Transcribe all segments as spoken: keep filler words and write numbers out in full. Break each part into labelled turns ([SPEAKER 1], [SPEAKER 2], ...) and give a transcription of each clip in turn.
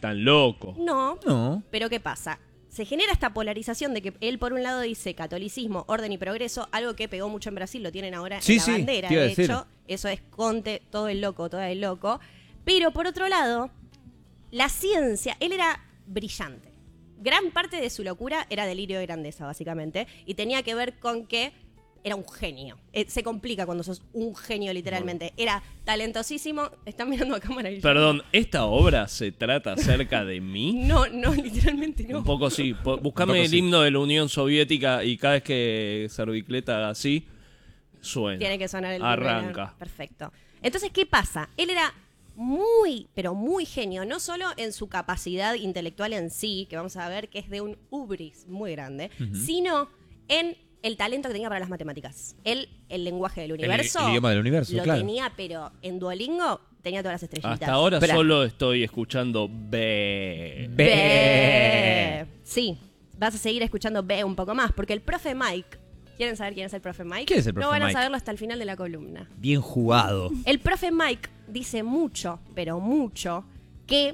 [SPEAKER 1] tan loco.
[SPEAKER 2] No,
[SPEAKER 3] No.
[SPEAKER 2] pero ¿qué pasa? Se genera esta polarización de que él por un lado dice catolicismo, orden y progreso, algo que pegó mucho en Brasil, lo tienen ahora
[SPEAKER 3] Sí,
[SPEAKER 2] en la
[SPEAKER 3] sí,
[SPEAKER 2] bandera,
[SPEAKER 3] te iba a
[SPEAKER 2] de
[SPEAKER 3] decir.
[SPEAKER 2] hecho, eso es Conte, todo el loco, todo el loco. Pero por otro lado, la ciencia, él era brillante. Gran parte de su locura era delirio de grandeza, básicamente, y tenía que ver con que era un genio. Eh, se complica cuando sos un genio, literalmente. Era talentosísimo. Están mirando a cámara. Y yo-
[SPEAKER 1] Perdón, ¿esta obra se trata acerca de mí?
[SPEAKER 2] No, no, literalmente no.
[SPEAKER 1] Un poco sí. Po- Buscame
[SPEAKER 3] Un poco
[SPEAKER 1] el
[SPEAKER 3] sí.
[SPEAKER 1] himno de la Unión Soviética y cada vez que Servicleta haga así, suena.
[SPEAKER 2] Tiene que sonar el
[SPEAKER 1] Arranca.
[SPEAKER 2] timbre. Perfecto. Entonces, ¿qué pasa? Él era muy, pero muy genio, no solo en su capacidad intelectual en sí, que vamos a ver que es de un ubris muy grande, sino en el talento que tenía para las matemáticas. Él, el lenguaje del universo,
[SPEAKER 3] el idioma del universo,
[SPEAKER 2] lo
[SPEAKER 3] claro.
[SPEAKER 2] tenía, pero en Duolingo tenía todas las estrellitas.
[SPEAKER 1] Hasta ahora
[SPEAKER 3] Espera.
[SPEAKER 1] solo estoy escuchando B.
[SPEAKER 3] B.
[SPEAKER 2] Be. Sí, vas a seguir escuchando B un poco más, porque el profe Mike, ¿quieren saber quién es el profe Mike?
[SPEAKER 3] ¿Quién es el profe
[SPEAKER 2] No van a
[SPEAKER 3] Mike?
[SPEAKER 2] saberlo hasta el final de la columna.
[SPEAKER 3] Bien jugado.
[SPEAKER 2] El profe Mike dice mucho, pero mucho, que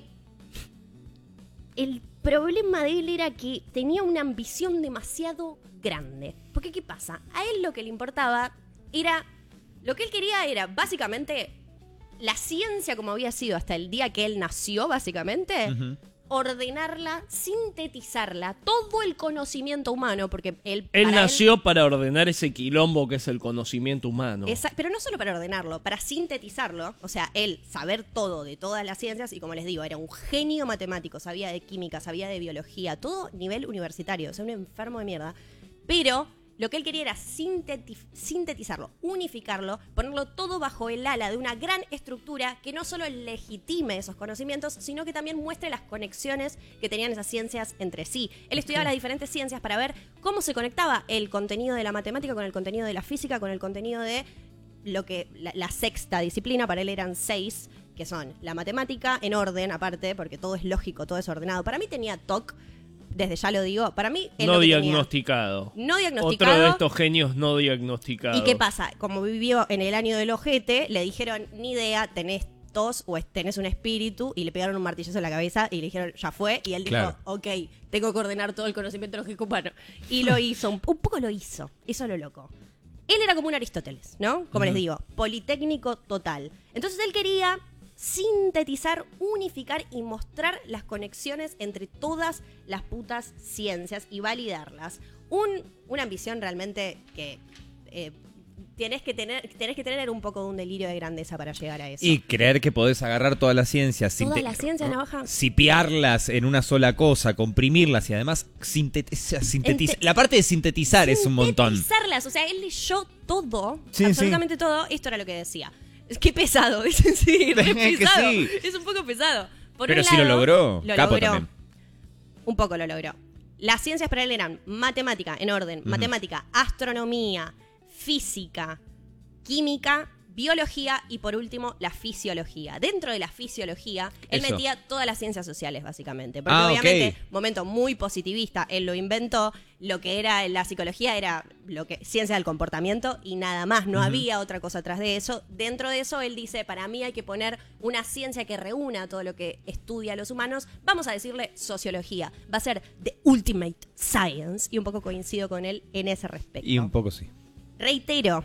[SPEAKER 2] el problema de él era que tenía una ambición demasiado grande. Porque, ¿qué pasa? A él lo que le importaba era... Lo que él quería era, básicamente, la ciencia como había sido hasta el día que él nació, básicamente,
[SPEAKER 3] Ujú.
[SPEAKER 2] ordenarla, sintetizarla, todo el conocimiento humano, porque él...
[SPEAKER 1] Él
[SPEAKER 2] para
[SPEAKER 1] nació para ordenar ese quilombo que es el conocimiento humano.
[SPEAKER 2] Esa- pero no solo para ordenarlo, para sintetizarlo, o sea, él saber todo de todas las ciencias y como les digo, era un genio matemático, sabía de química, sabía de biología, todo nivel universitario, o sea, un enfermo de mierda. Pero lo que él quería era sinteti- sintetizarlo, unificarlo, ponerlo todo bajo el ala de una gran estructura que no solo legitime esos conocimientos, sino que también muestre las conexiones que tenían esas ciencias entre sí. Él estudiaba las diferentes ciencias para ver cómo se conectaba el contenido de la matemática con el contenido de la física, con el contenido de lo que la, la sexta disciplina, para él eran seis, que son la matemática en orden, aparte, porque todo es lógico, todo es ordenado. Para mí tenía T O C, desde ya lo digo, para mí él
[SPEAKER 1] No
[SPEAKER 2] lo que tenía-
[SPEAKER 1] diagnosticado.
[SPEAKER 2] no diagnosticado.
[SPEAKER 1] Otro de estos genios no diagnosticados.
[SPEAKER 2] ¿Y qué pasa? Como vivió en el año del ojete, le dijeron, ni idea, tenés tos o es- tenés un espíritu, y le pegaron un martillazo en la cabeza y le dijeron, ya fue, y él dijo,
[SPEAKER 3] Claro.
[SPEAKER 2] ok, tengo que ordenar todo el conocimiento lógico humano. Y lo hizo, un, un poco lo hizo, eso es lo loco. Él era como un Aristóteles, ¿no? Como les digo, politécnico total. Entonces él quería sintetizar, unificar y mostrar las conexiones entre todas las putas ciencias y validarlas. Un, una ambición realmente que eh, tenés que tener, tenés que tener un poco de un delirio de grandeza para llegar a eso.
[SPEAKER 3] Y creer que podés agarrar todas las ciencias,
[SPEAKER 2] Todas
[SPEAKER 3] sinte-
[SPEAKER 2] las ciencias, Navaja.
[SPEAKER 3] sipiarlas en una sola cosa, comprimirlas y además sintetizar.
[SPEAKER 2] Ente-
[SPEAKER 3] La parte de sintetizar es un montón.
[SPEAKER 2] Sintetizarlas, o sea, él leyó todo,
[SPEAKER 3] Sí,
[SPEAKER 2] absolutamente todo. Esto era lo que decía. Es que pesado, dicen, sí, re
[SPEAKER 3] Que
[SPEAKER 2] pesado.
[SPEAKER 3] sí.
[SPEAKER 2] Es un poco pesado. Por
[SPEAKER 3] Pero
[SPEAKER 2] un
[SPEAKER 3] sí lo
[SPEAKER 2] lado,
[SPEAKER 3] logró.
[SPEAKER 2] Lo
[SPEAKER 3] Capo
[SPEAKER 2] logró.
[SPEAKER 3] también.
[SPEAKER 2] Un poco lo logró. Las ciencias para él eran matemática, en orden, matemática, astronomía, física, química, biología y por último la fisiología. Dentro de la fisiología, él
[SPEAKER 3] Eso.
[SPEAKER 2] metía todas las ciencias sociales básicamente. Porque
[SPEAKER 3] Ah,
[SPEAKER 2] obviamente,
[SPEAKER 3] ok.
[SPEAKER 2] momento muy positivista, él lo inventó. Lo que era la psicología era lo que ciencia del comportamiento y nada más, no había otra cosa atrás de eso. Dentro de eso él dice, para mí hay que poner una ciencia que reúna todo lo que estudia a los humanos. Vamos a decirle sociología. Va a ser the ultimate science y un poco coincido con él en ese respecto.
[SPEAKER 3] Y un poco sí.
[SPEAKER 2] Reitero,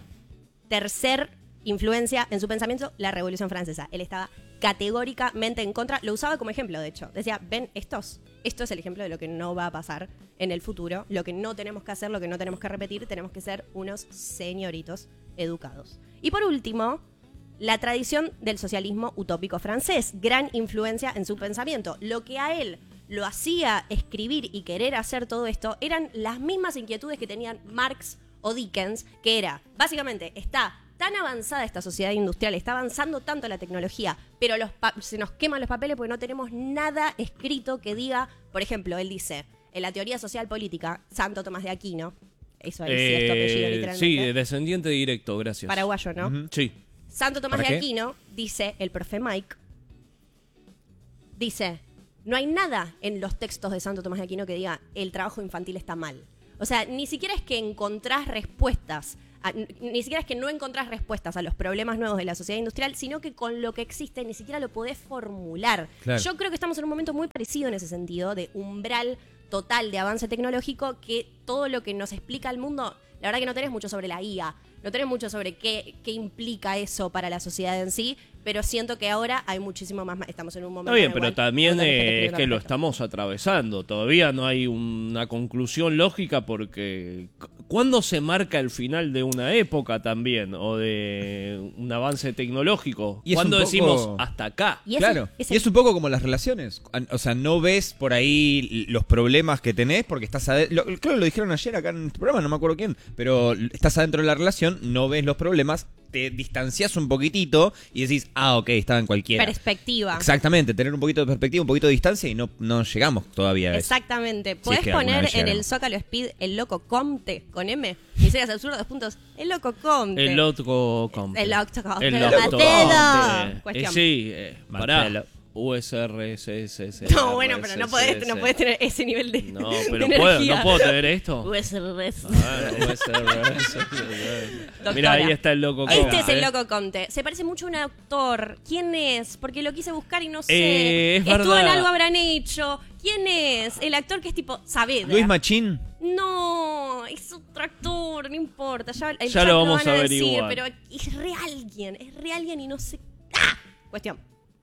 [SPEAKER 2] tercer influencia en su pensamiento, la Revolución Francesa. Él estaba categóricamente en contra, lo usaba como ejemplo, de hecho. Decía, ven, estos, esto es el ejemplo de lo que no va a pasar en el futuro, lo que no tenemos que hacer, lo que no tenemos que repetir, tenemos que ser unos señoritos educados. Y por último, la tradición del socialismo utópico francés, gran influencia en su pensamiento. Lo que a él lo hacía escribir y querer hacer todo esto eran las mismas inquietudes que tenían Marx o Dickens, que era, básicamente, está tan avanzada esta sociedad industrial, está avanzando tanto la tecnología, pero los pa- se nos queman los papeles porque no tenemos nada escrito que diga, por ejemplo, él dice, en la teoría social política, Santo Tomás de Aquino, eso ahí sí es tu apellido,
[SPEAKER 1] Eh,
[SPEAKER 2] literalmente,
[SPEAKER 1] sí, descendiente directo, gracias.
[SPEAKER 2] paraguayo, ¿no?
[SPEAKER 3] Ujú.
[SPEAKER 1] Sí.
[SPEAKER 2] Santo Tomás de
[SPEAKER 3] ¿Para qué?
[SPEAKER 2] Aquino, dice el profe Mike, dice, no hay nada en los textos de Santo Tomás de Aquino que diga el trabajo infantil está mal. O sea, ni siquiera es que encontrás respuestas a- n- ni siquiera es que no encontrás respuestas a los problemas nuevos de la sociedad industrial, sino que con lo que existe ni siquiera lo podés formular.
[SPEAKER 3] Claro.
[SPEAKER 2] Yo creo que estamos en un momento muy parecido en ese sentido, de umbral total de avance tecnológico, que todo lo que nos explica el mundo, la verdad que no tenés mucho sobre la I A, no tenés mucho sobre qué, qué implica eso para la sociedad en sí, pero siento que ahora hay muchísimo más, estamos en un momento...
[SPEAKER 1] Está bien,
[SPEAKER 2] en el
[SPEAKER 1] pero
[SPEAKER 2] cual
[SPEAKER 1] también
[SPEAKER 2] hay mucha gente
[SPEAKER 1] eh, es
[SPEAKER 2] escribiendo
[SPEAKER 1] que
[SPEAKER 2] al
[SPEAKER 1] lo
[SPEAKER 2] respecto.
[SPEAKER 1] estamos atravesando. Todavía no hay una conclusión lógica porque cu- ¿cuándo se marca el final de una época también? O de un avance tecnológico.
[SPEAKER 3] Y es
[SPEAKER 1] ¿Cuándo
[SPEAKER 3] un poco-
[SPEAKER 1] decimos hasta acá?
[SPEAKER 2] Y ese-
[SPEAKER 3] Claro,
[SPEAKER 2] ese-
[SPEAKER 3] y es un poco como las relaciones. O sea, no ves por ahí los problemas que tenés porque estás adentro. Creo que lo dijeron ayer acá en este programa, no me acuerdo quién. Pero estás adentro de la relación, no ves los problemas, te distancias un poquitito y decís, ah, ok, estaba en cualquiera.
[SPEAKER 2] Perspectiva.
[SPEAKER 3] Exactamente, tener un poquito de perspectiva, un poquito de distancia y no, no llegamos todavía a eso.
[SPEAKER 2] Exactamente. Podés
[SPEAKER 3] que alguna
[SPEAKER 2] poner
[SPEAKER 3] vez
[SPEAKER 2] en el
[SPEAKER 3] llegamos.
[SPEAKER 2] Zócalo Speed el loco Comte con M. Miserias absurdas, dos puntos. El loco Comte.
[SPEAKER 1] El loco Comte.
[SPEAKER 2] El loco Comte.
[SPEAKER 1] El
[SPEAKER 2] El
[SPEAKER 1] loco
[SPEAKER 2] Mateo.
[SPEAKER 1] Comte.
[SPEAKER 2] Cuestión.
[SPEAKER 1] Eh, sí, eh, pará.
[SPEAKER 3] Marcelo.
[SPEAKER 1] U S R S S S.
[SPEAKER 2] No, bueno, pero no podés, no podés tener ese nivel de
[SPEAKER 1] No,
[SPEAKER 2] de
[SPEAKER 1] pero
[SPEAKER 2] energía.
[SPEAKER 1] puedo, no puedo tener esto.
[SPEAKER 2] U S R S.
[SPEAKER 1] Ah, U S R S S.
[SPEAKER 2] Doctora.
[SPEAKER 1] Mira, ahí está el loco Comte.
[SPEAKER 2] Este es el loco Comte. Se parece mucho a un actor. ¿Quién es? Porque lo quise buscar y no sé.
[SPEAKER 1] Eh, es
[SPEAKER 2] Estuvo en
[SPEAKER 1] verdad.
[SPEAKER 2] algo habrán hecho. ¿Quién es? El actor que es tipo Saavedra.
[SPEAKER 3] Luis Machín.
[SPEAKER 2] No, es otro actor, no importa. Ya, el
[SPEAKER 1] Ya
[SPEAKER 2] chat
[SPEAKER 1] lo vamos
[SPEAKER 2] van
[SPEAKER 1] a
[SPEAKER 2] decir,
[SPEAKER 1] averiguar.
[SPEAKER 2] pero es re alguien, es re alguien y no sé. ¡Ah! Cuestión.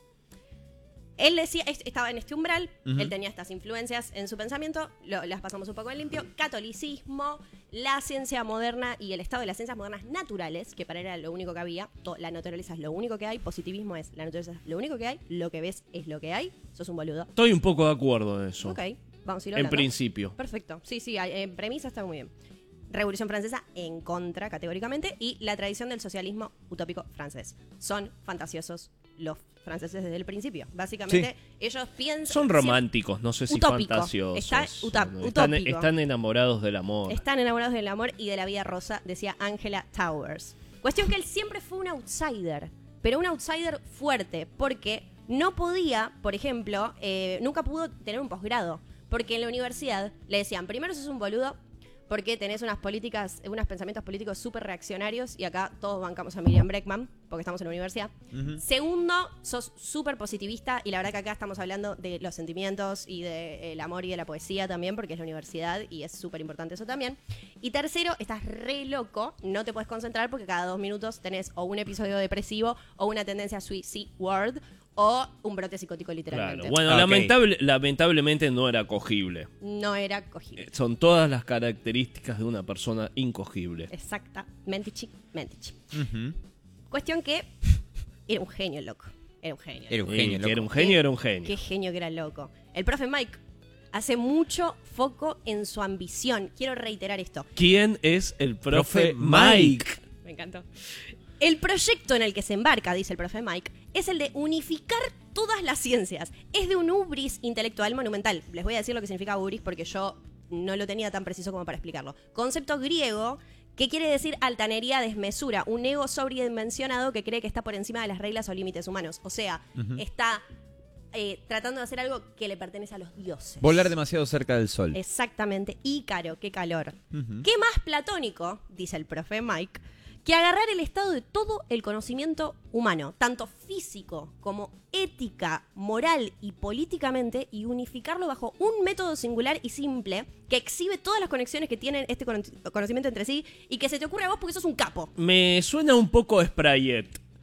[SPEAKER 2] Él decía, es- estaba en este umbral,
[SPEAKER 3] Ujú.
[SPEAKER 2] él tenía estas influencias en su pensamiento, lo- las pasamos un poco en limpio. Catolicismo, la ciencia moderna y el estado de las ciencias modernas naturales, que para él era lo único que había. To- La naturaleza es lo único que hay, positivismo es la naturaleza es lo único que hay, lo que ves es lo que hay. Sos un boludo.
[SPEAKER 1] Estoy un poco de acuerdo en eso.
[SPEAKER 2] Ok, vamos a ir
[SPEAKER 1] En
[SPEAKER 2] hablando.
[SPEAKER 1] principio.
[SPEAKER 2] Perfecto. Sí, sí, hay- en premisa está muy bien. Revolución Francesa en contra, categóricamente, y la tradición del socialismo utópico francés. Son fantasiosos los franceses desde el principio. Básicamente, ellos piensan...
[SPEAKER 1] Son románticos, no sé si
[SPEAKER 2] Utópico.
[SPEAKER 1] fantasiosos.
[SPEAKER 2] Está uta-
[SPEAKER 1] están,
[SPEAKER 2] utópico.
[SPEAKER 1] están enamorados del amor.
[SPEAKER 2] Están enamorados del amor y de la vida rosa, decía Angela Towers. Cuestión que él siempre fue un outsider, pero un outsider fuerte, porque no podía, por ejemplo, eh, nunca pudo tener un posgrado, porque en la universidad le decían, primero sos un boludo, porque tenés unas políticas, unos pensamientos políticos súper reaccionarios, y acá todos bancamos a Miriam Breckman, porque estamos en la universidad.
[SPEAKER 3] Ujú.
[SPEAKER 2] Segundo, sos súper positivista, y la verdad que acá estamos hablando de los sentimientos y del amor y de la poesía también, porque es la universidad y es súper importante eso también. Y tercero, estás re loco, no te puedes concentrar porque cada dos minutos tenés o un episodio depresivo o una tendencia suicide o un brote psicótico literalmente.
[SPEAKER 1] Claro. Bueno,
[SPEAKER 3] Ah, ok.
[SPEAKER 1] lamentable, lamentablemente no era cogible.
[SPEAKER 2] No era cogible.
[SPEAKER 1] Eh, Son todas las características de una persona incogible.
[SPEAKER 2] Exactamente, chi, mentichi.
[SPEAKER 3] Ujú.
[SPEAKER 2] Cuestión que era un genio, loco. Era un genio.
[SPEAKER 3] Era un
[SPEAKER 1] Y
[SPEAKER 3] genio,
[SPEAKER 1] que
[SPEAKER 3] loco.
[SPEAKER 1] era un genio, era un genio.
[SPEAKER 2] Qué genio que era loco. El profe Mike hace mucho foco en su ambición. Quiero reiterar esto.
[SPEAKER 1] ¿Quién es el profe,
[SPEAKER 3] Profe Mike?
[SPEAKER 1] Mike?
[SPEAKER 2] Me encantó. El proyecto en el que se embarca, dice el profe Mike, es el de unificar todas las ciencias. Es de un ubris intelectual monumental. Les voy a decir lo que significa ubris porque yo no lo tenía tan preciso como para explicarlo. Concepto griego que quiere decir altanería, desmesura, un ego sobredimensionado que cree que está por encima de las reglas o límites humanos. O sea, está eh, tratando de hacer algo que le pertenece a los dioses.
[SPEAKER 3] Volar demasiado cerca del sol.
[SPEAKER 2] Exactamente. Ícaro, qué calor.
[SPEAKER 3] Ujú.
[SPEAKER 2] ¿Qué más platónico, dice el profe Mike, que agarrar el estado de todo el conocimiento humano, tanto físico como ética, moral y políticamente, y unificarlo bajo un método singular y simple que exhibe todas las conexiones que tienen este cono- conocimiento entre sí y que se te ocurre a vos porque sos un capo?
[SPEAKER 1] Me suena un poco Sprayet.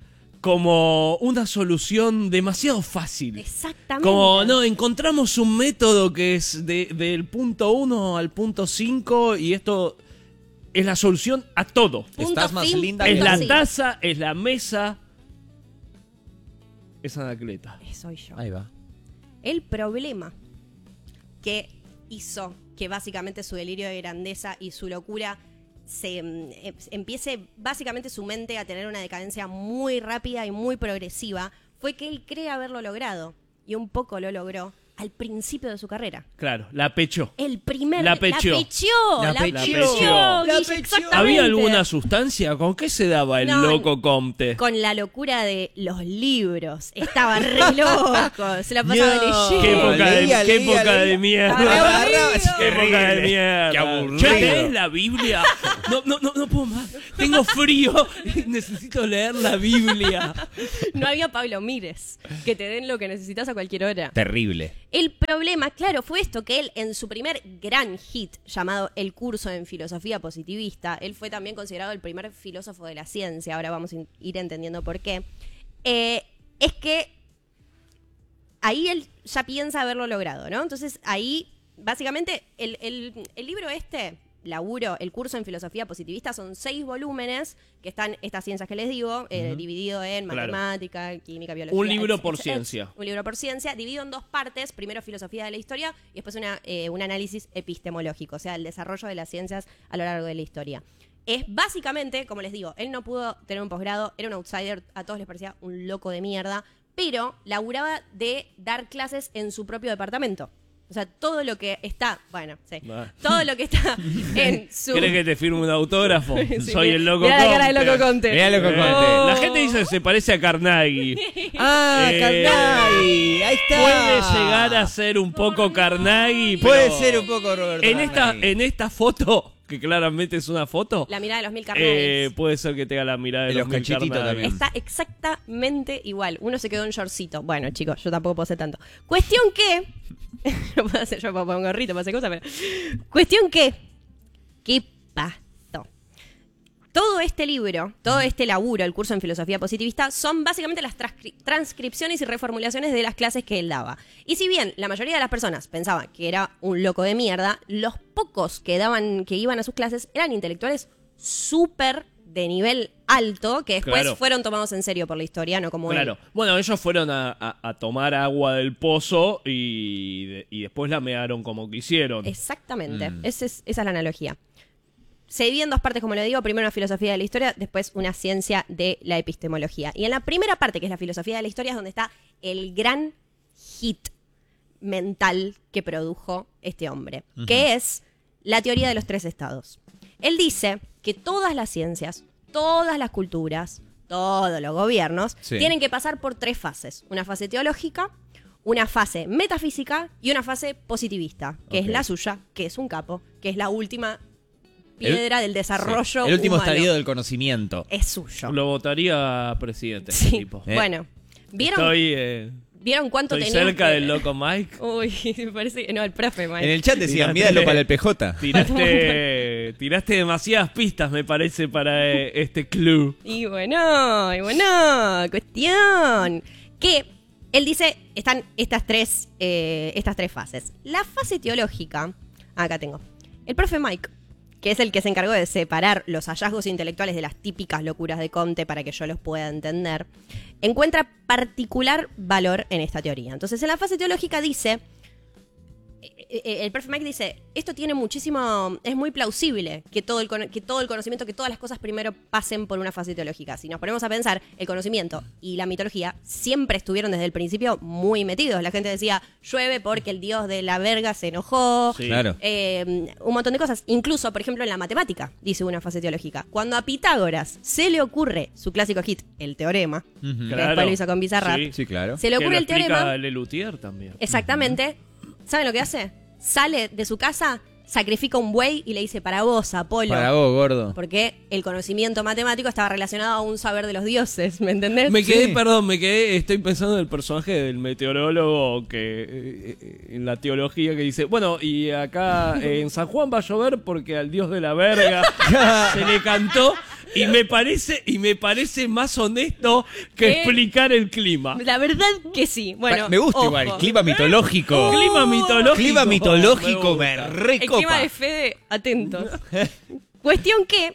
[SPEAKER 1] Como una solución demasiado fácil.
[SPEAKER 2] Exactamente.
[SPEAKER 1] Como, no, encontramos un método que es de- del punto uno al punto cinco y esto es la solución a todo.
[SPEAKER 2] Punto,
[SPEAKER 3] Estás más
[SPEAKER 2] fin,
[SPEAKER 3] linda
[SPEAKER 1] Es
[SPEAKER 2] punto,
[SPEAKER 1] la
[SPEAKER 2] sí.
[SPEAKER 1] taza, es la mesa, es Anacleta.
[SPEAKER 2] Eh, Soy yo.
[SPEAKER 3] Ahí va.
[SPEAKER 2] El problema que hizo que básicamente su delirio de grandeza y su locura se mm, em- empiece básicamente su mente a tener una decadencia muy rápida y muy progresiva fue que él cree haberlo logrado y un poco lo logró al principio de su carrera.
[SPEAKER 1] Claro, la pechó.
[SPEAKER 2] El primer...
[SPEAKER 1] La pecheó.
[SPEAKER 2] La pecheó.
[SPEAKER 3] La
[SPEAKER 2] La
[SPEAKER 3] pecheó.
[SPEAKER 2] pecheó.
[SPEAKER 3] La
[SPEAKER 2] Guille,
[SPEAKER 3] pecheó.
[SPEAKER 2] exactamente.
[SPEAKER 1] ¿Había alguna sustancia? ¿Con qué se daba el
[SPEAKER 2] No,
[SPEAKER 1] loco Comte?
[SPEAKER 2] Con la locura de los libros. Estaba re loco. Se la pasaba
[SPEAKER 3] No.
[SPEAKER 2] leyendo.
[SPEAKER 1] Qué época,
[SPEAKER 3] Leía,
[SPEAKER 1] de, qué
[SPEAKER 3] leía,
[SPEAKER 1] época de
[SPEAKER 3] leía.
[SPEAKER 1] mierda.
[SPEAKER 2] Ah, aburrido.
[SPEAKER 1] Qué época de mierda.
[SPEAKER 3] Qué aburrido.
[SPEAKER 1] ¿Ya lees la Biblia? No, no, no, no puedo más. Tengo frío. Necesito leer la Biblia.
[SPEAKER 2] No había Pablo Mires. Que te den lo que necesitas a cualquier hora.
[SPEAKER 3] Terrible.
[SPEAKER 2] El problema, claro, fue esto, que él en su primer gran hit, llamado El curso en filosofía positivista, él fue también considerado el primer filósofo de la ciencia, ahora vamos a ir entendiendo por qué, eh, es que ahí él ya piensa haberlo logrado, ¿no? Entonces ahí, básicamente, el, el, el libro este... laburo, el curso en filosofía positivista, son seis volúmenes que están estas ciencias que les digo, eh, uh-huh. dividido en
[SPEAKER 1] claro.
[SPEAKER 2] matemática, química, biología.
[SPEAKER 1] Un libro
[SPEAKER 2] ex,
[SPEAKER 1] por
[SPEAKER 2] ex,
[SPEAKER 1] ciencia.
[SPEAKER 2] Ex, un libro por ciencia, dividido en dos partes, primero filosofía de la historia y después una, eh, un análisis epistemológico, o sea, el desarrollo de las ciencias a lo largo de la historia. Es básicamente, como les digo, él no pudo tener un posgrado, era un outsider, a todos les parecía un loco de mierda, pero laburaba de dar clases en su propio departamento. O sea, todo lo que está, bueno, sí,
[SPEAKER 1] Ah.
[SPEAKER 2] todo lo que está en su...
[SPEAKER 1] ¿Querés que te firme un autógrafo?
[SPEAKER 2] Sí,
[SPEAKER 1] Soy
[SPEAKER 2] mirá-
[SPEAKER 1] el loco
[SPEAKER 2] mirá la cara del
[SPEAKER 1] Comte.
[SPEAKER 2] loco Conte.
[SPEAKER 3] Mirá loco Conte.
[SPEAKER 2] Oh.
[SPEAKER 1] La gente dice que se parece a Carnegie.
[SPEAKER 3] Ah,
[SPEAKER 1] Eh,
[SPEAKER 3] Carnegie. Ahí está.
[SPEAKER 1] Puede llegar a ser un poco Carnegie, pero
[SPEAKER 3] Puede ser un poco Roberto
[SPEAKER 1] en esta,
[SPEAKER 3] Carnegie.
[SPEAKER 1] en esta foto, que claramente es una foto,
[SPEAKER 2] La mirada de los mil
[SPEAKER 1] eh,
[SPEAKER 2] carnales.
[SPEAKER 1] puede ser que tenga la mirada de,
[SPEAKER 3] De
[SPEAKER 1] los,
[SPEAKER 3] los
[SPEAKER 1] mil
[SPEAKER 3] cachetitos
[SPEAKER 1] Carnegie.
[SPEAKER 3] también.
[SPEAKER 2] Está exactamente igual. Uno se quedó en shortcito. Bueno, chicos, yo tampoco puedo hacer tanto. Cuestión que... no puedo hacer, yo puedo poner un gorrito para hacer cosas, pero... Cuestión que... ¿Qué pasó? Todo este libro, todo este laburo, el curso en filosofía positivista, son básicamente las transcri- transcripciones y reformulaciones de las clases que él daba. Y si bien la mayoría de las personas pensaban que era un loco de mierda, los pocos que daban, que iban a sus clases eran intelectuales súper de nivel alto, que después
[SPEAKER 1] Claro.
[SPEAKER 2] fueron tomados en serio por la historia, no como él.
[SPEAKER 1] Claro. Bueno, ellos fueron a, a- a tomar agua del pozo y, de- y después la mearon como quisieron.
[SPEAKER 2] Exactamente,
[SPEAKER 3] Mm.
[SPEAKER 2] Ese es- esa es la analogía. Se divide en dos partes, como le digo, primero una filosofía de la historia, después una ciencia de la epistemología. Y en la primera parte, que es la filosofía de la historia, es donde está el gran hit mental que produjo este hombre, uh-huh. que es la teoría de los tres estados. Él dice que todas las ciencias, todas las culturas, todos los gobiernos,
[SPEAKER 3] Sí.
[SPEAKER 2] tienen que pasar por tres fases. Una fase teológica, una fase metafísica y una fase positivista, que
[SPEAKER 3] Ok.
[SPEAKER 2] es la suya, que es un capo, que es la última piedra del desarrollo
[SPEAKER 3] Sí. El último
[SPEAKER 2] humano.
[SPEAKER 3] estadio del conocimiento.
[SPEAKER 2] Es suyo.
[SPEAKER 1] Lo votaría presidente,
[SPEAKER 2] Sí.
[SPEAKER 1] este tipo.
[SPEAKER 3] Eh.
[SPEAKER 2] Bueno, ¿vieron,
[SPEAKER 1] Estoy, eh,
[SPEAKER 2] ¿vieron cuánto
[SPEAKER 1] estoy
[SPEAKER 2] tenía
[SPEAKER 1] cerca
[SPEAKER 2] que-
[SPEAKER 1] del loco Mike.
[SPEAKER 2] Uy, me parece... No, el profe, Mike.
[SPEAKER 3] En el chat decían,
[SPEAKER 1] Tiraste-
[SPEAKER 3] míralo para el P J.
[SPEAKER 1] Tiraste, tiraste demasiadas pistas, me parece, para eh, este club.
[SPEAKER 2] Y bueno, y bueno, cuestión. Que él dice, están estas tres, eh, estas tres fases. La fase teológica, acá tengo. El profe Mike, que es el que se encargó de separar los hallazgos intelectuales de las típicas locuras de Comte para que yo los pueda entender, encuentra particular valor en esta teoría. Entonces, en la fase teológica dice... El profe Mike dice, esto tiene muchísimo, es muy plausible que todo, el, que todo el conocimiento, que todas las cosas primero pasen por una fase teológica. Si nos ponemos a pensar, el conocimiento y la mitología siempre estuvieron desde el principio muy metidos. La gente decía, llueve porque el dios de la verga se enojó.
[SPEAKER 1] Sí.
[SPEAKER 3] Claro.
[SPEAKER 2] Eh, un montón de cosas. Incluso, por ejemplo, en la matemática, dice una fase teológica. Cuando a Pitágoras se le ocurre su clásico hit, el teorema,
[SPEAKER 3] Ujú.
[SPEAKER 2] que después lo hizo con Bizarrap,
[SPEAKER 1] Sí.
[SPEAKER 3] Sí, claro.
[SPEAKER 2] se le
[SPEAKER 1] Que
[SPEAKER 2] ocurre
[SPEAKER 1] lo
[SPEAKER 2] el
[SPEAKER 1] explica
[SPEAKER 2] teorema.
[SPEAKER 1] Lelutier también.
[SPEAKER 2] Exactamente. ¿Saben lo que hace? Sale de su casa, sacrifica un buey y le dice, para vos, Apolo.
[SPEAKER 3] Para vos, gordo.
[SPEAKER 2] Porque el conocimiento matemático estaba relacionado a un saber de los dioses, ¿me entendés?
[SPEAKER 1] Me quedé,
[SPEAKER 3] Sí.
[SPEAKER 1] perdón, me quedé, estoy pensando en el personaje del meteorólogo que eh, eh, en la teología que dice, bueno, y acá eh, en San Juan va a llover porque al dios de la verga se le cantó y me parece y me parece más honesto que
[SPEAKER 2] ¿Qué?
[SPEAKER 1] explicar el clima.
[SPEAKER 2] La verdad que sí. Bueno,
[SPEAKER 3] Me gusta
[SPEAKER 2] ojo.
[SPEAKER 3] igual, clima mitológico.
[SPEAKER 1] Clima mitológico.
[SPEAKER 3] Clima mitológico,
[SPEAKER 1] Me
[SPEAKER 3] me
[SPEAKER 1] gusta.
[SPEAKER 2] El
[SPEAKER 3] recopa.
[SPEAKER 2] clima de Fede, atentos. Cuestión que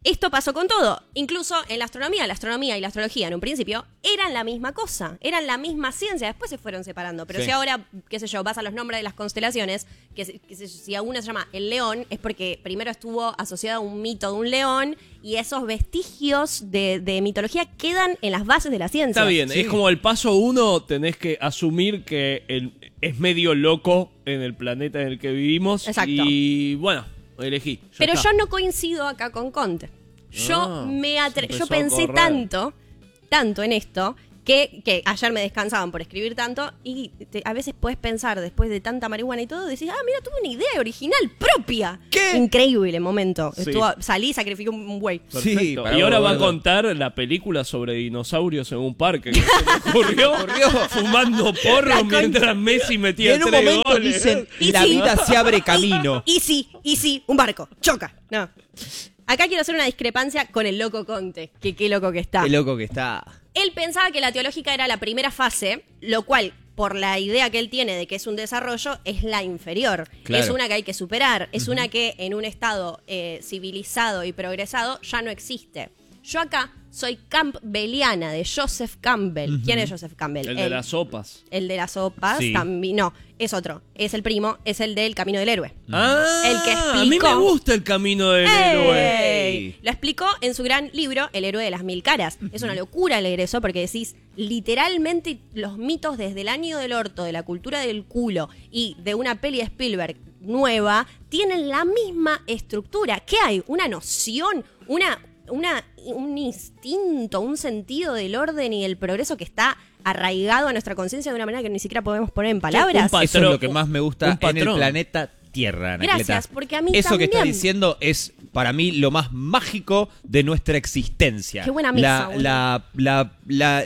[SPEAKER 2] Esto pasó con todo, incluso en la astronomía. La astronomía y la astrología en un principio eran la misma cosa, eran la misma ciencia, después se fueron separando. Pero
[SPEAKER 3] Sí.
[SPEAKER 2] si ahora, qué sé yo, vas a los nombres de las constelaciones, que, se- que se- si alguna se llama el león, es porque primero estuvo asociado a un mito de un león y esos vestigios de, de mitología quedan en las bases de la ciencia.
[SPEAKER 1] Está bien,
[SPEAKER 3] Sí.
[SPEAKER 1] es como el paso uno, tenés que asumir que el- es medio loco en el planeta en el que vivimos.
[SPEAKER 2] Exacto.
[SPEAKER 1] Y bueno, elegí. ya
[SPEAKER 2] Pero
[SPEAKER 1] está.
[SPEAKER 2] yo no coincido acá con Conte. Yo
[SPEAKER 1] Ah,
[SPEAKER 2] me atre-
[SPEAKER 1] se
[SPEAKER 2] yo
[SPEAKER 1] empezó a
[SPEAKER 2] pensé
[SPEAKER 1] correr.
[SPEAKER 2] tanto, tanto en esto, que, que ayer me descansaban por escribir tanto, y te- a veces puedes pensar, después de tanta marihuana y todo, decís, ah, mira, tuve una idea original, propia.
[SPEAKER 3] ¿Qué?
[SPEAKER 2] Increíble momento.
[SPEAKER 1] Sí.
[SPEAKER 2] Estuvo, salí, sacrifiqué un un güey.
[SPEAKER 3] Sí,
[SPEAKER 1] Perfecto.
[SPEAKER 3] para
[SPEAKER 1] y ahora
[SPEAKER 3] vos,
[SPEAKER 1] va a
[SPEAKER 3] boludo.
[SPEAKER 1] contar la película sobre dinosaurios en un parque. Que se le ocurrió, fumando porro mientras Messi
[SPEAKER 3] Y
[SPEAKER 1] metía
[SPEAKER 3] en un
[SPEAKER 1] tres
[SPEAKER 3] momento
[SPEAKER 1] goles.
[SPEAKER 3] dicen,
[SPEAKER 2] Y
[SPEAKER 3] la
[SPEAKER 2] sí.
[SPEAKER 3] vida se abre camino.
[SPEAKER 2] Y sí, y sí, un barco, choca. No. Acá quiero hacer una discrepancia con el loco Conte, que qué loco que está.
[SPEAKER 3] Qué loco que está.
[SPEAKER 2] Él pensaba que la teológica era la primera fase, lo cual, por la idea que él tiene de que es un desarrollo, es la inferior.
[SPEAKER 3] Claro.
[SPEAKER 2] Es una que hay que superar, es una que en un estado eh, civilizado y progresado ya no existe. Yo acá soy campbelliana, de Joseph Campbell. ¿Quién es Joseph Campbell?
[SPEAKER 1] El de
[SPEAKER 2] Él.
[SPEAKER 1] las sopas.
[SPEAKER 2] El de las sopas,
[SPEAKER 3] Sí.
[SPEAKER 2] también. No, es otro. Es el primo, es el del Camino del Héroe.
[SPEAKER 1] Ah,
[SPEAKER 2] El que
[SPEAKER 1] a mí me
[SPEAKER 2] explicó-
[SPEAKER 1] gusta el camino del héroe.
[SPEAKER 2] ¡Ey! Lo explicó en su gran libro, El héroe de las mil caras. Es una locura leer eso porque decís, literalmente los mitos desde el año del orto, de la cultura del culo y de una peli de Spielberg nueva, tienen la misma estructura. ¿Qué hay? Una noción, una, una, un instinto, un sentido del orden y el progreso que está arraigado a nuestra conciencia de una manera que ni siquiera podemos poner en palabras.
[SPEAKER 1] Un patrón,
[SPEAKER 3] Eso es lo que más me gusta
[SPEAKER 1] un
[SPEAKER 3] en el
[SPEAKER 1] patrón.
[SPEAKER 3] planeta Tierra, Anacleta.
[SPEAKER 2] Gracias, porque a mí
[SPEAKER 3] Eso que estás
[SPEAKER 2] también.
[SPEAKER 3] diciendo es para mí lo más mágico de nuestra existencia.
[SPEAKER 2] Qué buena mesa,
[SPEAKER 3] La,
[SPEAKER 2] boludo.
[SPEAKER 3] la, la, la-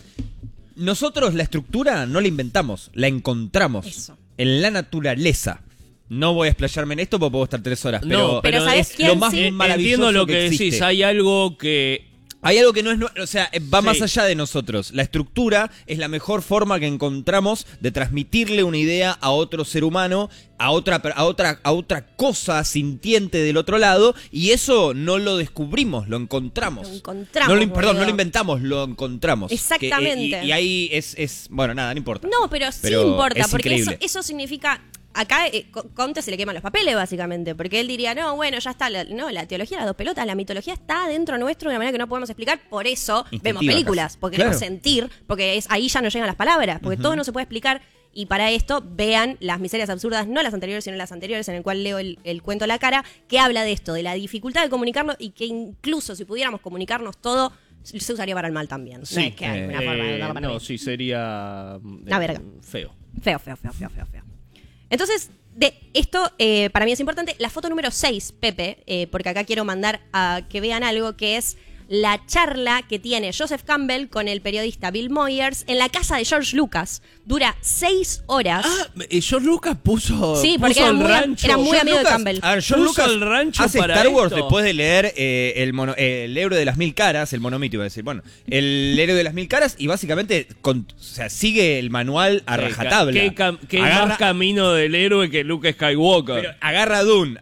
[SPEAKER 3] Nosotros la estructura no la inventamos, la encontramos
[SPEAKER 2] Eso.
[SPEAKER 3] en la naturaleza. No voy a explayarme en esto porque puedo estar tres horas, pero,
[SPEAKER 1] No,
[SPEAKER 2] pero ¿sabes
[SPEAKER 3] es
[SPEAKER 2] quién
[SPEAKER 3] lo más
[SPEAKER 2] sí?
[SPEAKER 3] maravilloso
[SPEAKER 1] Entiendo lo que,
[SPEAKER 3] que
[SPEAKER 1] decís.
[SPEAKER 3] existe.
[SPEAKER 1] Hay algo que
[SPEAKER 3] Hay algo que no es, nue- o sea, va
[SPEAKER 1] Sí.
[SPEAKER 3] más allá de nosotros. La estructura es la mejor forma que encontramos de transmitirle una idea a otro ser humano, a otra, a otra, a otra cosa sintiente del otro lado, y eso no lo descubrimos, lo encontramos.
[SPEAKER 2] Lo encontramos,
[SPEAKER 3] No lo in- perdón,
[SPEAKER 2] boludo.
[SPEAKER 3] no lo inventamos, lo encontramos. Que, eh,
[SPEAKER 2] Exactamente.
[SPEAKER 3] y, y ahí es, es, bueno, nada, no importa.
[SPEAKER 2] No, pero sí
[SPEAKER 3] Pero
[SPEAKER 2] importa,
[SPEAKER 3] es
[SPEAKER 2] porque eso,
[SPEAKER 3] increíble.
[SPEAKER 2] eso significa... Acá eh, Co- Conte se le queman los papeles, básicamente, porque él diría, no, bueno, ya está, la, no, la teología de las dos pelotas, la mitología está dentro nuestro de una manera que no podemos explicar, por eso
[SPEAKER 3] Instintiva
[SPEAKER 2] vemos películas,
[SPEAKER 3] casi.
[SPEAKER 2] porque
[SPEAKER 3] Claro.
[SPEAKER 2] queremos sentir, porque es, ahí ya no llegan las palabras, porque todo no se puede explicar, y para esto vean Las miserias absurdas, no las anteriores, sino las anteriores, en el cual leo el, el cuento La cara, que habla de esto, de la dificultad de comunicarlo, y que incluso si pudiéramos comunicarnos todo, se usaría para el mal también. No
[SPEAKER 1] sí,
[SPEAKER 2] es que hay una
[SPEAKER 1] eh,
[SPEAKER 2] forma de usarlo para
[SPEAKER 1] no,
[SPEAKER 2] bien.
[SPEAKER 1] sí sería eh,
[SPEAKER 2] Una verga.
[SPEAKER 1] feo.
[SPEAKER 2] Feo, feo, feo, feo, feo, feo. Entonces, de esto eh, para mí es importante. La foto número seis, Pepe, eh, porque acá quiero mandar a que vean algo que es la charla que tiene Joseph Campbell con el periodista Bill Moyers en la casa de George Lucas. Dura seis horas.
[SPEAKER 1] Ah, eh, George Lucas puso,
[SPEAKER 2] Sí, porque
[SPEAKER 1] puso
[SPEAKER 2] era
[SPEAKER 1] el
[SPEAKER 2] muy am-
[SPEAKER 1] rancho.
[SPEAKER 2] era muy
[SPEAKER 3] George
[SPEAKER 2] amigo de
[SPEAKER 3] Lucas-
[SPEAKER 2] Campbell.
[SPEAKER 3] A ver, George
[SPEAKER 1] Puso
[SPEAKER 3] Lucas
[SPEAKER 1] el rancho
[SPEAKER 3] hace
[SPEAKER 1] para
[SPEAKER 3] Star Wars
[SPEAKER 1] esto.
[SPEAKER 3] después de leer eh, el, mono- eh, el héroe de las mil caras, el monomito iba a decir, bueno, el héroe de las mil caras y básicamente con, o sea, sigue el manual a
[SPEAKER 1] Sí,
[SPEAKER 3] rajatabla.
[SPEAKER 1] ¿Qué, cam- qué
[SPEAKER 3] Agarra-
[SPEAKER 1] más camino del héroe que Luke Skywalker?
[SPEAKER 3] pero agarra a Dune,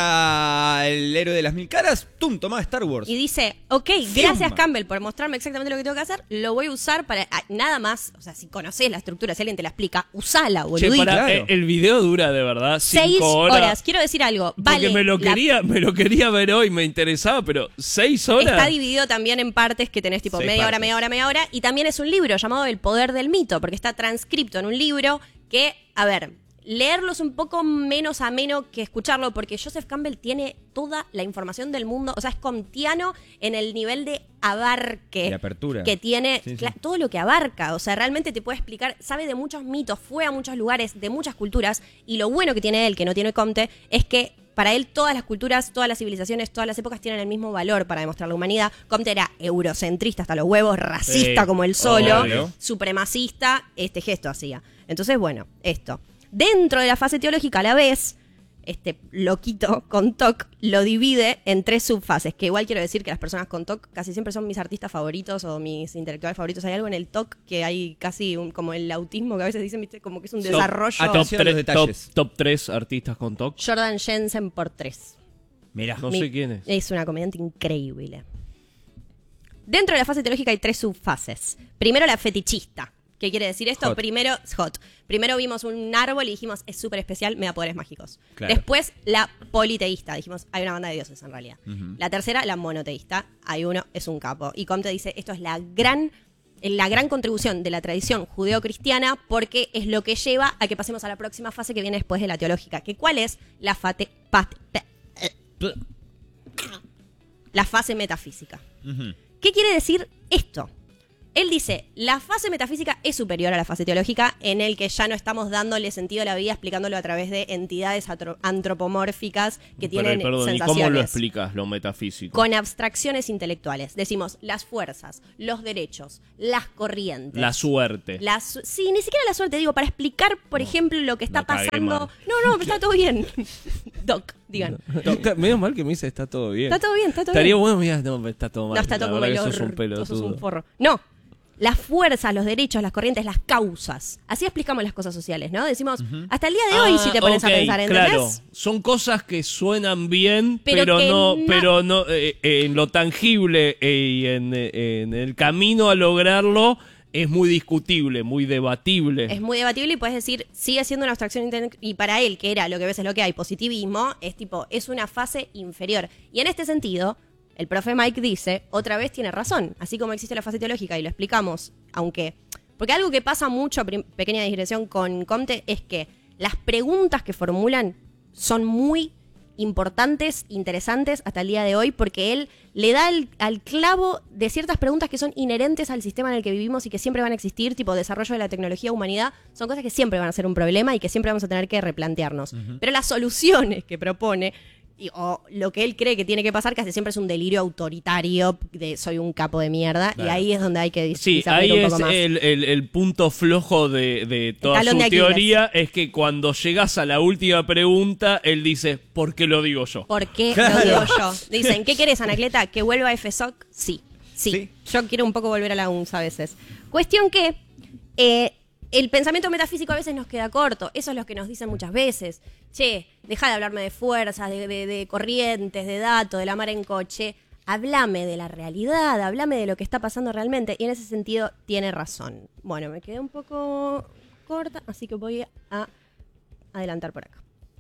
[SPEAKER 3] agarra el héroe de las mil caras, tum, toma Star Wars.
[SPEAKER 2] Y dice, ok,
[SPEAKER 3] Firma.
[SPEAKER 2] gracias Campbell por mostrarme exactamente lo que tengo que hacer, lo voy a usar para ah, nada más, o sea, si conoces la estructura, si alguien te la explica, usala,
[SPEAKER 1] Che,
[SPEAKER 2] boludito.
[SPEAKER 1] pará,
[SPEAKER 3] claro.
[SPEAKER 1] eh, el video dura de verdad cinco
[SPEAKER 2] Seis
[SPEAKER 1] horas.
[SPEAKER 2] horas. Quiero decir algo, vale.
[SPEAKER 1] Porque me lo
[SPEAKER 2] la-
[SPEAKER 1] quería, me lo quería ver hoy, me interesaba, pero seis horas.
[SPEAKER 2] Está dividido también en partes que tenés tipo
[SPEAKER 3] Seis
[SPEAKER 2] media hora,
[SPEAKER 3] partes.
[SPEAKER 2] media hora, media hora. Y también es un libro llamado El Poder del Mito, porque está transcripto en un libro que, a ver, leerlo es un poco menos ameno que escucharlo, porque Joseph Campbell tiene toda la información del mundo. O sea, es kantiano en el nivel de abarque.
[SPEAKER 3] De apertura.
[SPEAKER 2] Que tiene
[SPEAKER 3] Sí, sí.
[SPEAKER 2] cla- todo lo que abarca. O sea, realmente te puede explicar, sabe de muchos mitos, fue a muchos lugares, de muchas culturas. Y lo bueno que tiene él, que no tiene Comte, es que para él todas las culturas, todas las civilizaciones, todas las épocas tienen el mismo valor para demostrar la humanidad. Comte era eurocentrista hasta los huevos, racista
[SPEAKER 1] Sí,
[SPEAKER 2] como él solo,
[SPEAKER 3] obvio.
[SPEAKER 2] supremacista, este gesto hacía. Entonces, bueno, esto. Dentro de la fase teológica a la vez, este loquito con T O C lo divide en tres subfases, que igual quiero decir que las personas con T O C casi siempre son mis artistas favoritos o mis intelectuales favoritos. Hay algo en el T O C que hay casi un- como el autismo que a veces dicen, ¿viste? Como que es un
[SPEAKER 1] Top-
[SPEAKER 2] desarrollo.
[SPEAKER 3] ah,
[SPEAKER 1] top,
[SPEAKER 3] Atención a los
[SPEAKER 1] tres, top,
[SPEAKER 3] detalles.
[SPEAKER 1] top tres artistas con T O C.
[SPEAKER 2] Jordan Jensen por tres.
[SPEAKER 3] Mirá.
[SPEAKER 1] No
[SPEAKER 2] Mi-
[SPEAKER 1] sé quién es.
[SPEAKER 2] Es una comediante increíble. Dentro de la fase teológica hay tres subfases. Primero la fetichista. ¿Qué quiere decir esto?
[SPEAKER 3] Hot.
[SPEAKER 2] Primero, hot. Primero vimos un árbol y dijimos, es súper especial, me da poderes mágicos.
[SPEAKER 3] Claro.
[SPEAKER 2] Después, la politeísta. Dijimos, hay una banda de dioses en realidad.
[SPEAKER 3] Ujú.
[SPEAKER 2] La tercera, la monoteísta. Hay uno, es un capo. Y Comte dice, esto es la gran, la gran contribución de la tradición judeocristiana porque es lo que lleva a que pasemos a la próxima fase que viene después de la teológica. ¿Que ¿Cuál es? La, fate, pat- pe- eh, la fase metafísica.
[SPEAKER 3] Ujú.
[SPEAKER 2] ¿Qué quiere decir esto? Él dice, la fase metafísica es superior a la fase teológica en el que ya no estamos dándole sentido a la vida explicándolo a través de entidades atro- antropomórficas que
[SPEAKER 1] Pero,
[SPEAKER 2] tienen
[SPEAKER 1] perdón, ¿y
[SPEAKER 2] sensaciones.
[SPEAKER 1] cómo lo explicas, lo metafísico?
[SPEAKER 2] Con abstracciones intelectuales. Decimos las fuerzas, los derechos, las corrientes.
[SPEAKER 1] La suerte.
[SPEAKER 2] La su- sí, ni siquiera la suerte, digo, para explicar, por ejemplo, lo que está
[SPEAKER 1] la cagué
[SPEAKER 2] pasando.
[SPEAKER 1] mal.
[SPEAKER 2] No, no, está todo bien. Doc, digan.
[SPEAKER 1] Está- Menos mal que me dice está todo bien.
[SPEAKER 2] Está todo bien, está todo
[SPEAKER 1] Estaría
[SPEAKER 2] bien.
[SPEAKER 1] bueno, mira, no, está todo mal.
[SPEAKER 2] No, está todo
[SPEAKER 1] La
[SPEAKER 2] como
[SPEAKER 1] verdad
[SPEAKER 2] el
[SPEAKER 1] que sos un
[SPEAKER 2] orto,
[SPEAKER 1] pelotudo.
[SPEAKER 2] sos un forro. No, las fuerzas, los derechos, las corrientes, las causas. Así explicamos las cosas sociales, ¿no? Decimos, hasta el día de hoy,
[SPEAKER 1] Ah,
[SPEAKER 2] si te pones
[SPEAKER 1] ok,
[SPEAKER 2] a pensar, ¿entendés?
[SPEAKER 1] Claro, son cosas que suenan bien,
[SPEAKER 2] Pero
[SPEAKER 1] pero,
[SPEAKER 2] que
[SPEAKER 1] no,
[SPEAKER 2] no-
[SPEAKER 1] pero no eh, eh, en lo tangible eh, y en, eh, en el camino a lograrlo es muy discutible, muy debatible.
[SPEAKER 2] Es muy debatible y puedes decir, sigue siendo una abstracción inte- y para él, que era lo que ves es lo que hay, positivismo, es tipo, es una fase inferior. Y en este sentido, el profe Mike dice, otra vez tiene razón, así como existe la fase teológica y lo explicamos, aunque... Porque algo que pasa mucho, prim- pequeña digresión con Comte, es que las preguntas que formulan son muy importantes, interesantes hasta el día de hoy, porque él le da el- al clavo de ciertas preguntas que son inherentes al sistema en el que vivimos y que siempre van a existir, tipo desarrollo de la tecnología, humanidad, son cosas que siempre van a ser un problema y que siempre vamos a tener que replantearnos. Pero las soluciones que propone, y- o lo que él cree que tiene que pasar, casi siempre es un delirio autoritario de soy un capo de mierda,
[SPEAKER 3] Claro.
[SPEAKER 2] y ahí es donde hay que dis-
[SPEAKER 1] Sí,
[SPEAKER 2] discernir
[SPEAKER 1] ahí
[SPEAKER 2] un
[SPEAKER 1] es
[SPEAKER 2] poco más.
[SPEAKER 1] el, el- el punto flojo de, de toda
[SPEAKER 2] talón
[SPEAKER 1] su
[SPEAKER 2] de Aquiles.
[SPEAKER 1] teoría, es que cuando llegas a la última pregunta, él dice, ¿por qué lo digo yo?
[SPEAKER 2] ¿Por qué
[SPEAKER 3] Claro.
[SPEAKER 2] lo digo yo? Dicen, ¿qué querés, Anacleta? ¿Que vuelva a F S O C? Sí, sí.
[SPEAKER 3] Sí.
[SPEAKER 2] Yo quiero un poco volver a la U N S a veces. Cuestión que eh, el pensamiento metafísico a veces nos queda corto. Eso es lo que nos dicen muchas veces. Che, deja de hablarme de fuerzas, de, de- de corrientes, de datos, de la mar en coche. Háblame de la realidad, háblame de lo que está pasando realmente. Y en ese sentido tiene razón. Bueno, me quedé un poco corta, así que voy a adelantar por acá.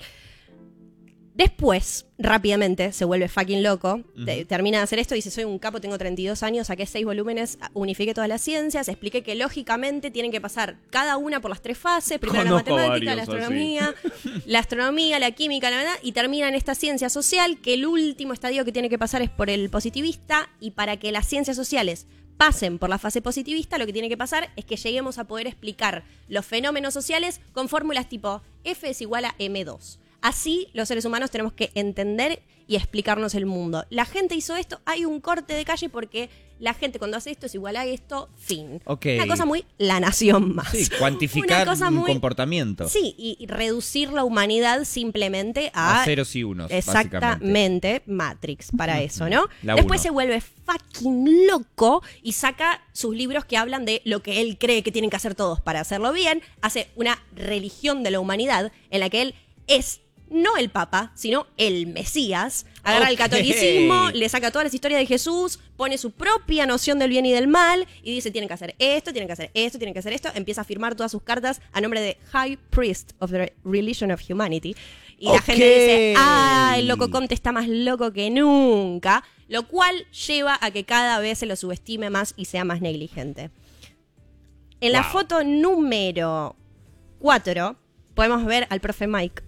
[SPEAKER 2] Después, rápidamente, se vuelve fucking loco, te- termina de hacer esto, dice, soy un capo, tengo treinta y dos años, saqué seis volúmenes, unifiqué todas las ciencias, expliqué que lógicamente tienen que pasar cada una por las tres fases, primero la
[SPEAKER 1] Conozco
[SPEAKER 2] matemática, la
[SPEAKER 1] varios así.
[SPEAKER 2] astronomía, la astronomía, la química, la verdad, y termina en esta ciencia social, que el último estadio que tiene que pasar es por el positivista, y para que las ciencias sociales pasen por la fase positivista, lo que tiene que pasar es que lleguemos a poder explicar los fenómenos sociales con fórmulas tipo F es igual a M dos. Así los seres humanos tenemos que entender y explicarnos el mundo. La gente hizo esto, hay un corte de calle porque la gente cuando hace esto es igual a esto, fin.
[SPEAKER 3] Ok.
[SPEAKER 2] Una cosa muy la nación más.
[SPEAKER 3] Sí, cuantificar
[SPEAKER 2] Una cosa
[SPEAKER 3] un
[SPEAKER 2] muy-
[SPEAKER 3] comportamiento.
[SPEAKER 2] Sí, y, y reducir la humanidad simplemente a...
[SPEAKER 3] A ceros y unos, básicamente.
[SPEAKER 2] Exactamente, Matrix, para eso, ¿no?
[SPEAKER 3] La
[SPEAKER 2] Después
[SPEAKER 3] uno.
[SPEAKER 2] se vuelve fucking loco y saca sus libros que hablan de lo que él cree que tienen que hacer todos para hacerlo bien. Hace una religión de la humanidad en la que él es no el Papa, sino el Mesías. Agarra el
[SPEAKER 3] Ok.
[SPEAKER 2] catolicismo, le saca todas las historias de Jesús, pone su propia noción del bien y del mal y dice, tienen que hacer esto, tienen que hacer esto, tienen que hacer esto. Empieza a firmar todas sus cartas a nombre de High Priest of the Religion of Humanity. Y la
[SPEAKER 3] Ok.
[SPEAKER 2] gente dice, ah, el loco Comte está más loco que nunca, lo cual lleva a que cada vez se lo subestime más y sea más negligente. En la
[SPEAKER 1] Wow.
[SPEAKER 2] foto número cuatro podemos ver al profe Mike.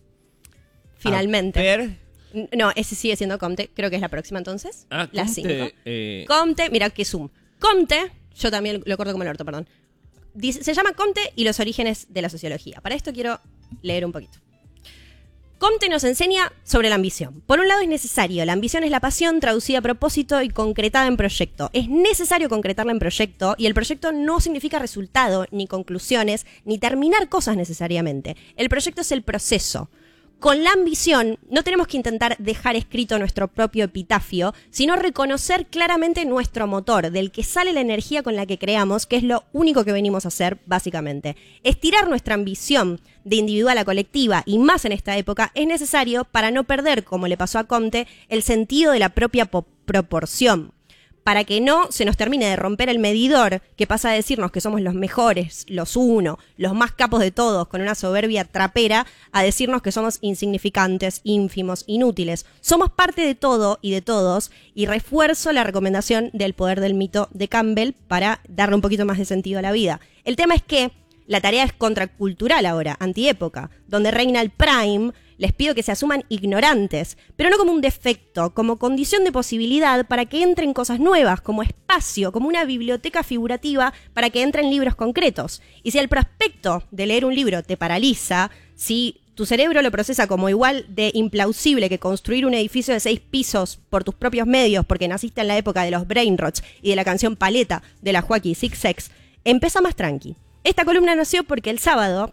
[SPEAKER 2] Finalmente.
[SPEAKER 3] A ver.
[SPEAKER 2] N- No, ese sigue siendo Comte, creo que es la próxima entonces.
[SPEAKER 1] Ah,
[SPEAKER 2] la
[SPEAKER 1] Comte,
[SPEAKER 2] cinco.
[SPEAKER 1] eh,
[SPEAKER 2] Comte, mira qué zoom. Comte, yo también lo corto como el orto, perdón. Dice- se llama Comte y los orígenes de la sociología. Para esto quiero leer un poquito. Comte nos enseña sobre la ambición. Por un lado es necesario, la ambición es la pasión traducida a propósito y concretada en proyecto. Es necesario concretarla en proyecto y el proyecto no significa resultado, ni conclusiones, ni terminar cosas necesariamente. El proyecto es el proceso. Con la ambición no tenemos que intentar dejar escrito nuestro propio epitafio, sino reconocer claramente nuestro motor, del que sale la energía con la que creamos, que es lo único que venimos a hacer, básicamente. Estirar nuestra ambición de individual a colectiva, y más en esta época, es necesario para no perder, como le pasó a Comte, el sentido de la propia po- proporción. Para que no se nos termine de romper el medidor, que pasa a decirnos que somos los mejores, los uno, los más capos de todos, con una soberbia trapera, a decirnos que somos insignificantes, ínfimos, inútiles. Somos parte de todo y de todos, y refuerzo la recomendación del poder del mito de Campbell para darle un poquito más de sentido a la vida. El tema es que la tarea es contracultural ahora, antiépoca, donde reina el prime. Les pido que se asuman ignorantes, pero no como un defecto, como condición de posibilidad para que entren cosas nuevas, como espacio, como una biblioteca figurativa para que entren libros concretos. Y si el prospecto de leer un libro te paraliza, si tu cerebro lo procesa como igual de implausible que construir un edificio de seis pisos por tus propios medios, porque naciste en la época de los brainrots y de la canción Paleta de la Joaquín Six Sex, empieza más tranqui. Esta columna nació porque el sábado,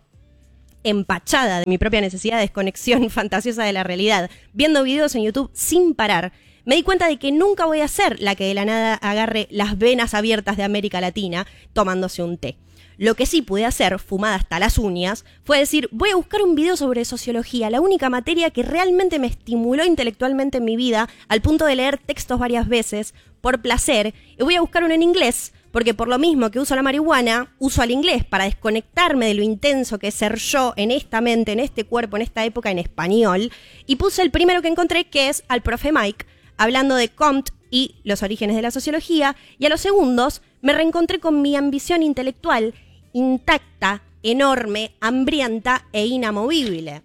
[SPEAKER 2] empachada de mi propia necesidad de desconexión fantasiosa de la realidad, viendo videos en YouTube sin parar, me di cuenta de que nunca voy a ser la que de la nada agarre las venas abiertas de América Latina tomándose un té. Lo que sí pude hacer, fumada hasta las uñas, fue decir, voy a buscar un video sobre sociología, la única materia que realmente me estimuló intelectualmente en mi vida, al punto de leer textos varias veces, por placer, y voy a buscar uno en inglés, porque por lo mismo que uso la marihuana, uso al inglés para desconectarme de lo intenso que es ser yo en esta mente, en este cuerpo, en esta época en español. Y puse el primero que encontré, que es al profe Mike, hablando de Comte y los orígenes de la sociología. Y a los segundos me reencontré con mi ambición intelectual intacta, enorme, hambrienta e inamovible.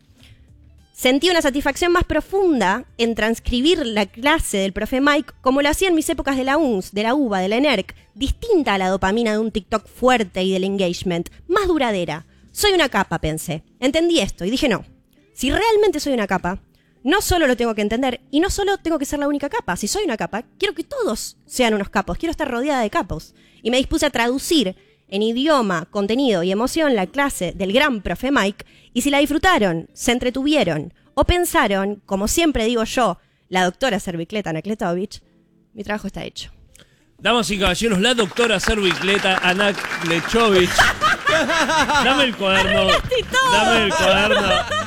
[SPEAKER 2] Sentí una satisfacción más profunda en transcribir la clase del profe Mike como lo hacía en mis épocas de la U N S, de la U B A, de la ENERC, distinta a la dopamina de un TikTok fuerte y del engagement, más duradera. Soy una capa, pensé. Entendí esto y dije no. Si realmente soy una capa, no solo lo tengo que entender y no solo tengo que ser la única capa. Si soy una capa, quiero que todos sean unos capos. Quiero estar rodeada de capos. Y me dispuse a traducir en idioma, contenido y emoción la clase del gran profe Mike, y si la disfrutaron, se entretuvieron o pensaron, como siempre digo yo, la doctora Servicleta Anakletovich, mi trabajo está hecho.
[SPEAKER 1] Damas y caballeros, la doctora Servicleta Anakletovich. Dame el cuaderno. Dame el cuaderno.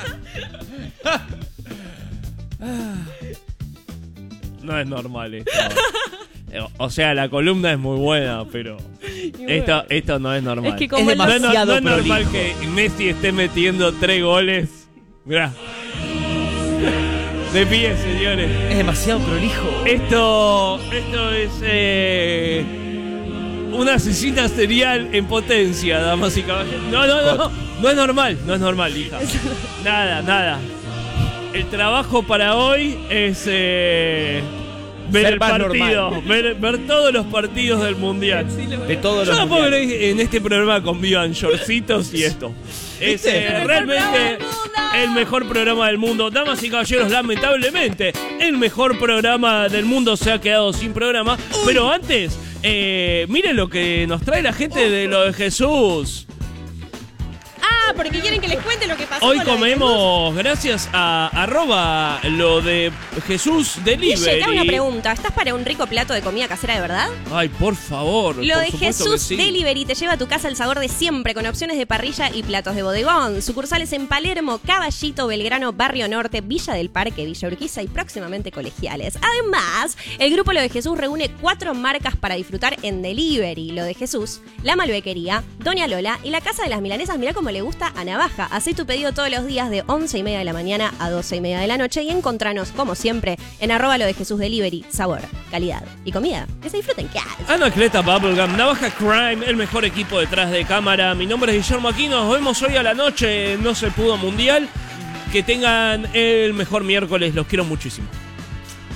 [SPEAKER 1] No es normal esto. O sea, la columna es muy buena, pero esto, esto no es normal.
[SPEAKER 4] Es que como
[SPEAKER 3] es
[SPEAKER 1] no, no,
[SPEAKER 3] demasiado
[SPEAKER 1] no es normal
[SPEAKER 3] prolijo.
[SPEAKER 1] que Messi esté metiendo tres goles. Mirá. De pie, señores.
[SPEAKER 3] Es demasiado prolijo.
[SPEAKER 1] Esto, esto es eh, una asesina serial en potencia, damas y caballeros. No, no, no. No es normal, no es normal, hija. Nada, nada. El trabajo para hoy es... Eh, Ver
[SPEAKER 3] Ser
[SPEAKER 1] el
[SPEAKER 3] más
[SPEAKER 1] partido, ver, ver todos los partidos del mundial.
[SPEAKER 3] De todos
[SPEAKER 1] Yo
[SPEAKER 3] los
[SPEAKER 1] no puedo
[SPEAKER 3] mundiales.
[SPEAKER 1] creer que en este programa convivan shortcitos y esto. Es eh, realmente el mejor programa del mundo. Damas y caballeros, lamentablemente, el mejor programa del mundo se ha quedado sin programa. Pero antes, eh, miren lo que nos trae la gente de lo de Jesús.
[SPEAKER 2] Ah, porque quieren que les cuente lo que pasó.
[SPEAKER 1] Hoy
[SPEAKER 2] con lo de
[SPEAKER 1] comemos gracias a arroba lo de Jesús Delivery.
[SPEAKER 2] Guille, te hago una pregunta. ¿Estás para un rico plato de comida casera de verdad?
[SPEAKER 1] Ay, por favor.
[SPEAKER 2] Lo
[SPEAKER 1] por
[SPEAKER 2] de
[SPEAKER 1] supuesto que
[SPEAKER 2] Jesús
[SPEAKER 1] sí.
[SPEAKER 2] Delivery te lleva a tu casa el sabor de siempre, con opciones de parrilla y platos de bodegón. Sucursales en Palermo, Caballito, Belgrano, Barrio Norte, Villa del Parque, Villa Urquiza y próximamente Colegiales. Además, el grupo Lo de Jesús reúne cuatro marcas para disfrutar en Delivery. Lo de Jesús, La Malbequería, Doña Lola y la Casa de las Milanesas. Mirá cómo le gusta a Navaja. Hacé tu pedido todos los días de once y media de la mañana a doce y media de la noche y encontranos, como siempre, en arroba Lo de Jesús Delivery. Sabor, calidad y comida que se disfruten. ¿Qué haces?
[SPEAKER 1] Anacleta Bubblegum, Navaja Crime, el mejor equipo detrás de cámara. Mi nombre es Guillermo Aquino. Nos vemos hoy a la noche. No se pudo mundial. Que tengan el mejor miércoles. Los quiero muchísimo.